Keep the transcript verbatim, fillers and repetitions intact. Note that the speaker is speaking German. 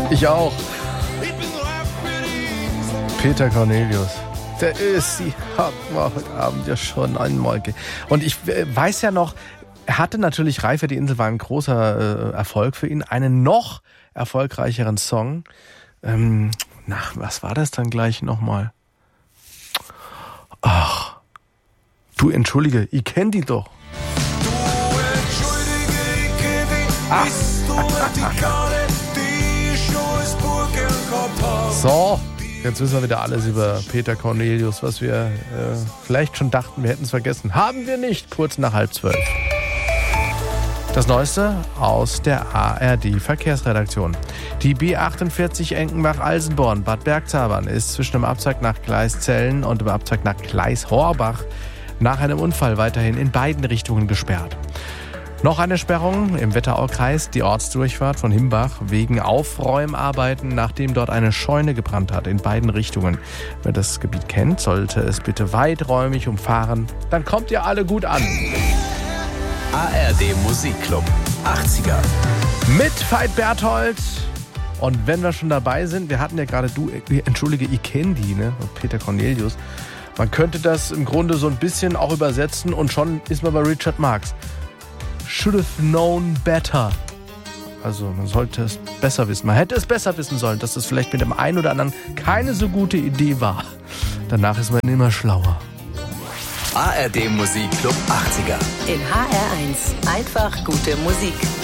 Ich auch. Peter Cornelius. Der Ösi hat mir heute Abend ja schon einmal ge... Und ich weiß ja noch, er hatte natürlich, Reif für die Insel war ein großer äh, Erfolg für ihn. Einen noch erfolgreicheren Song. Ähm, na, was war das dann gleich nochmal? Ach, du entschuldige, ich kenn die doch. Du entschuldige, ich kenn die. Ach. Bist du die Karte, die ich schon als Burg im Kopf hab. So, jetzt wissen wir wieder alles über Peter Cornelius, was wir äh, vielleicht schon dachten, wir hätten es vergessen. Haben wir nicht, kurz nach halb zwölf. Das Neueste aus der A R D-Verkehrsredaktion. Die B achtundvierzig Enkenbach-Alsenborn Bad Bergzabern ist zwischen dem Abzweig nach Gleiszellen und dem Abzweig nach Gleis-Horbach nach einem Unfall weiterhin in beiden Richtungen gesperrt. Noch eine Sperrung im Wetteraukreis, die Ortsdurchfahrt von Himbach wegen Aufräumarbeiten, nachdem dort eine Scheune gebrannt hat in beiden Richtungen. Wer das Gebiet kennt, sollte es bitte weiträumig umfahren. Dann kommt ihr alle gut an. A R D Musikclub achtziger. Mit Veit Berthold. Und wenn wir schon dabei sind, wir hatten ja gerade, du, entschuldige, ich kenn die, ne? Peter Cornelius. Man könnte das im Grunde so ein bisschen auch übersetzen und schon ist man bei Richard Marx. Should have known better. Also man sollte es besser wissen. Man hätte es besser wissen sollen, dass das vielleicht mit dem einen oder anderen keine so gute Idee war. Danach ist man immer schlauer. A R D Musikclub achtziger. In H R eins. Einfach gute Musik.